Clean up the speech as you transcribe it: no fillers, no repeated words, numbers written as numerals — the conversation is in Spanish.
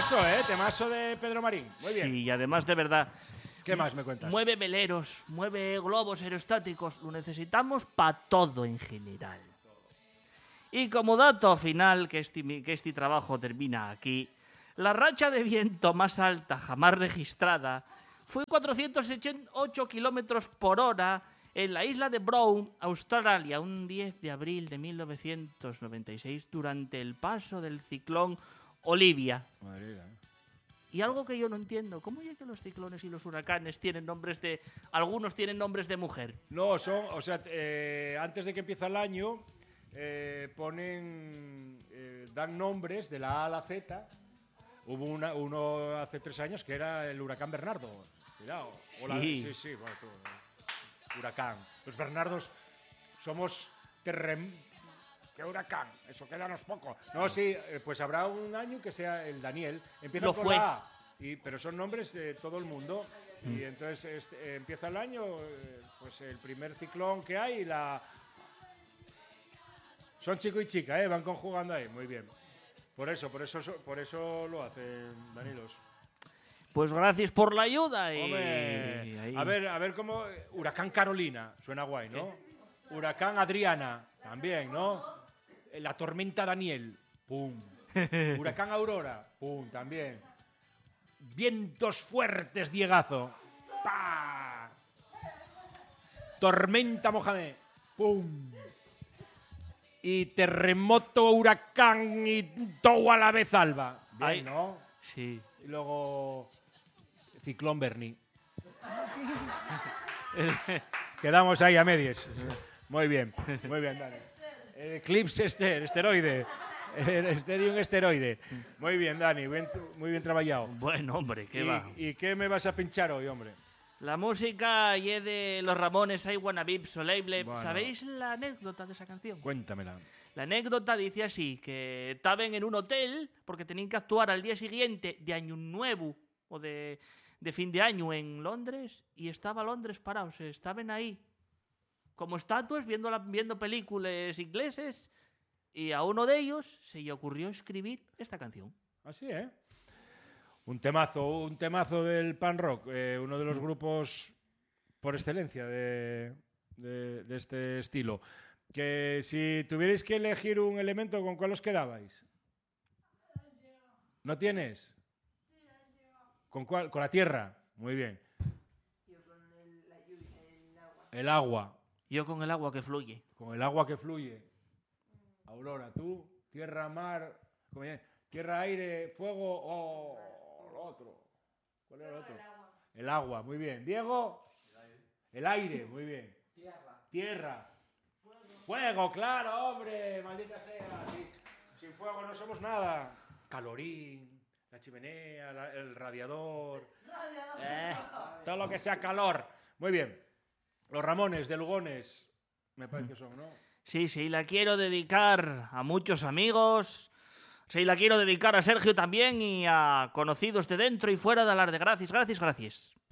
Temazo, ¿eh? Temazo de Pedro Marín. Muy bien. Sí, y además, de verdad, ¿Qué más me cuentas? mueve veleros, mueve globos aerostáticos. Lo necesitamos para todo en general. Y como dato final, que este trabajo termina aquí, la racha de viento más alta jamás registrada fue 408 kilómetros por hora en la isla de Brown, Australia, un 10 de abril de 1996, durante el paso del ciclón Olivia. Madre mía. Y algo que yo no entiendo, ¿cómo es que los ciclones y los huracanes tienen nombres de... Algunos tienen nombres de mujer? No, son, o sea, antes de que empiece el año, dan nombres de la A a la Z. Hubo uno hace 3 años que era el huracán Bernardo. Cuidado. Sí. Sí, bueno, huracán. Los Bernardos somos ¿Qué huracán? Eso quédanos poco. No, sí, pues habrá un año que sea el Daniel. Empieza Lo con fue. la A, pero son nombres de todo el mundo. Y entonces empieza el año, pues el primer ciclón que hay, son chico y chica, van conjugando ahí, muy bien. Por eso lo hacen, Danilos. Pues gracias por la ayuda. Hombre, Ahí. a ver cómo... Huracán Carolina, suena guay, ¿no? Huracán Adriana, también, ¿no? La tormenta Daniel, pum. Huracán Aurora, pum, también. Vientos fuertes, Diegazo, pa. Tormenta Mohamed, pum. Y terremoto, huracán y todo a la vez, Alba. Bien, Ay. ¿no? Sí. Y luego ciclón Bernie. Quedamos ahí a medias. Muy bien, Dani. Eclipse esteroide. Un esteroide. Muy bien, Dani, muy bien trabajado. Bueno, hombre, ¿qué va? ¿Y qué me vas a pinchar hoy, hombre? La música y es de los Ramones, I Wanna Be Soleil. Bueno. ¿Sabéis la anécdota de esa canción? Cuéntamela. La anécdota dice así, que estaban en un hotel porque tenían que actuar al día siguiente de Año Nuevo o de fin de año en Londres, y estaba Londres parados, estaban ahí como estatuas viendo películas ingleses, y a uno de ellos se le ocurrió escribir esta canción. Así, ¿eh? Un temazo del punk rock, uno de los grupos por excelencia de este estilo. Que si tuvierais que elegir un elemento, ¿con cuál os quedabais? ¿No tienes? ¿Con cuál? Con la tierra. Muy bien. El agua. Yo con el agua que fluye. Con el agua que fluye. Aurora, tú, tierra, mar, tierra, aire, fuego o lo otro. ¿Cuál era el otro? El agua, muy bien. Diego, el aire, muy bien. Tierra. Fuego, claro, hombre, maldita sea. Sin fuego no somos nada. Calorín, la chimenea, el radiador. Todo lo que sea calor. Muy bien. Los Ramones de Lugones, me parece que son, ¿no? Sí, la quiero dedicar a muchos amigos. Sí, la quiero dedicar a Sergio también y a conocidos de dentro y fuera de Alar de Gracias. Gracias.